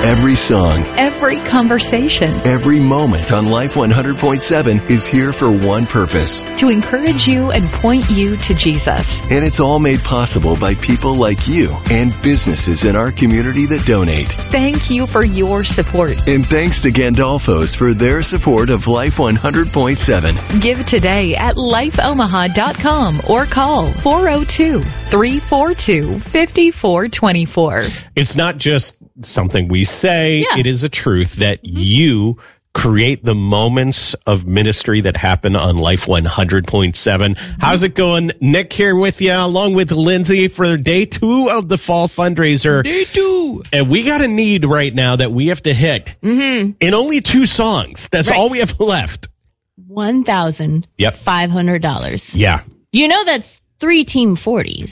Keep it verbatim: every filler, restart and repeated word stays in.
Every song, every conversation, every moment on Life one hundred point seven is here for one purpose. to encourage you and point you to Jesus. And it's all made possible by people like you and businesses in our community that donate. Thank you for your support. And thanks to Gandolfo's for their support of Life one hundred point seven. Give today at life omaha dot com or call four oh two, three four two, five four two four. It's not just something we say. Yeah. It is a truth that you create the moments of ministry that happen on Life one hundred point seven. How's it going? Nick here with you, along with Lindsay for day two of the fall fundraiser. Day two. And we got a need right now that we have to hit Mm-hmm. in only two songs. That's Right. all we have left. one thousand five hundred dollars. Yeah. You know that's three Team forties.